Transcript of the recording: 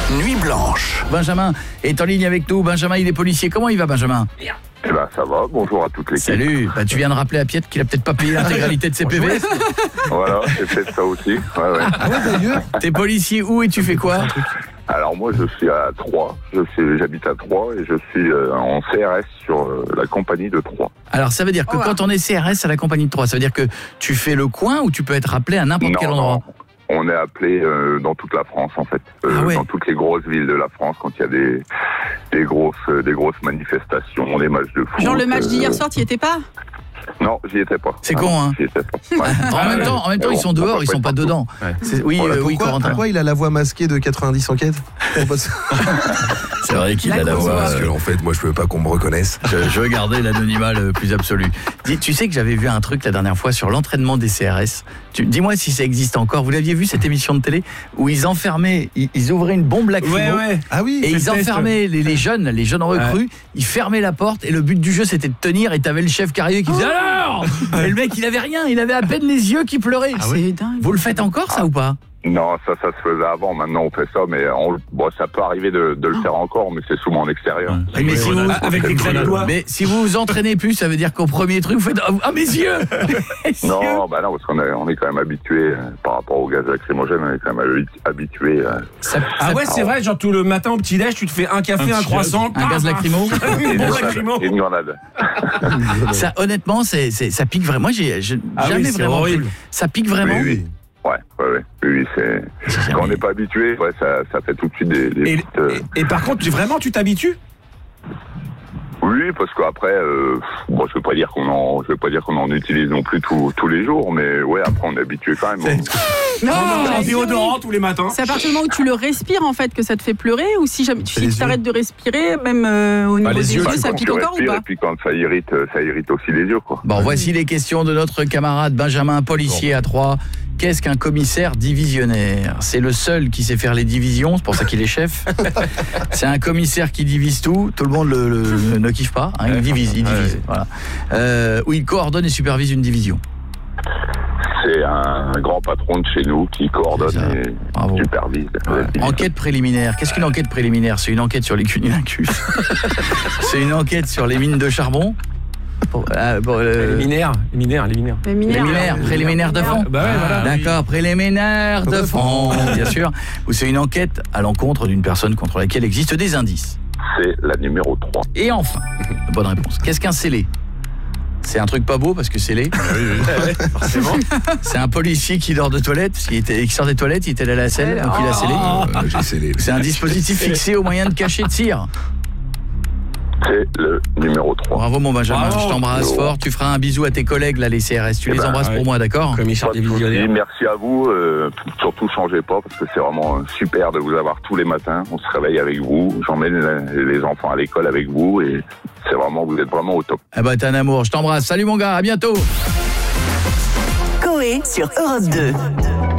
Nuit blanche. Benjamin est en ligne avec nous. Benjamin, il est policier. Comment il va, Benjamin ? Eh ben ça va, bonjour à toutes les équipes. Salut. Tu viens de rappeler à Piette qu'il a peut-être pas payé l'intégralité de ses PV. Voilà, c'est peut-être ça aussi. Ouais. T'es policier où et tu fais quoi ? Alors moi je suis à Troyes, j'habite à Troyes et je suis en CRS sur la compagnie de Troyes. Alors ça veut dire que quand on est CRS à la compagnie de Troyes, ça veut dire que tu fais le coin ou tu peux être appelé à n'importe quel endroit ? Non. On est appelé dans toute la France en fait, dans toutes les grosses villes de la France quand il y a des grosses manifestations, des matchs de foot. Genre le match d'hier soir, tu y étais pas ? Non, j'y étais pas. C'est con, hein. J'y étais pas. Ouais. En même temps, ils sont dehors, ils sont pas dedans. Ouais. Oui, Corentin. Pourquoi il a la voix masquée de 90 enquêtes ? C'est vrai qu'il a la voix. Parce que en fait, moi, je veux pas qu'on me reconnaisse. Je veux garder l'anonymat le plus absolu. Tu sais que j'avais vu un truc la dernière fois sur l'entraînement des CRS. Dis-moi si ça existe encore. Vous l'aviez vu cette émission de télé où ils enfermaient, ils ouvraient une bombe lacrymo. Ouais. Ah oui. Et ils enfermaient les jeunes recrues. Ils fermaient la porte et le but du jeu c'était de tenir. Et t'avais le chef carrier qui disait alors. Et le mec il avait rien, il avait à peine les yeux qui pleuraient. C'est dingue. Vous le faites encore ça ou pas ? Non, ça se faisait avant, maintenant on fait ça, mais ça peut arriver de le faire encore, mais c'est souvent en extérieur. Mais si vous, avec les doigts. Mais si vous vous entraînez plus, ça veut dire qu'au premier truc, vous faites « Ah, mes yeux !» Non, parce qu'on est quand même habitué, par rapport au gaz lacrymogène, on est quand même habitué. C'est vrai, genre tout le matin au petit-déj, tu te fais un café, un croissant, un gaz lacrymo. Et une grenade. Ça, honnêtement, ça pique vraiment. Moi, j'ai jamais vraiment cru. Ça pique vraiment. Oui. Oui, c'est... Quand on n'est pas habitué, ça fait tout de suite des petites... Et par contre, tu t'habitues ? Oui, parce qu'après, je veux pas dire qu'on en utilise non plus tous les jours, mais ouais, après on est habitué quand même. En déodorant tous les matins. C'est à partir du moment où tu le respires en fait que ça te fait pleurer, ou si tu t'arrêtes de respirer, même au niveau des yeux, ça pique encore ou pas ? Et puis quand ça irrite aussi les yeux, quoi. Bon, voici les questions de notre camarade Benjamin, policier à Troyes. Qu'est-ce qu'un commissaire divisionnaire ? C'est le seul qui sait faire les divisions, c'est pour ça qu'il est chef. C'est un commissaire qui divise tout le monde ne kiffe pas, hein, il divise. Voilà. Où il coordonne et supervise une division. C'est un grand patron de chez nous qui coordonne et supervise. Enquête préliminaire. Qu'est-ce qu'une enquête préliminaire ? C'est une enquête sur les cunilingus. C'est une enquête sur les mines de charbon. Les mineurs. Préliminaire de fond. Voilà. D'accord, préliminaire de fond, bien sûr. Ou c'est une enquête à l'encontre d'une personne contre laquelle existent des indices. C'est la numéro 3. Et enfin, bonne réponse. Qu'est-ce qu'un scellé ? C'est un truc pas beau parce que scellé. Forcément. C'est un policier qui dort de toilette, parce qui sort des toilettes, il était allé à la selle, donc il a scellé. J'ai scellé. C'est un dispositif fixé au moyen de cacher de cire. C'est le numéro 3. Bravo mon Benjamin, Bravo. je t'embrasse fort. Tu feras un bisou à tes collègues là, les CRS. Tu les embrasses pour moi, d'accord ? Commissaire divisionnaire. Merci à vous. Surtout, changez pas parce que c'est vraiment super de vous avoir tous les matins. On se réveille avec vous. J'emmène les enfants à l'école avec vous et vous êtes vraiment au top. Eh ben, t'es un amour. Je t'embrasse. Salut mon gars, à bientôt. Coé sur Europe 2.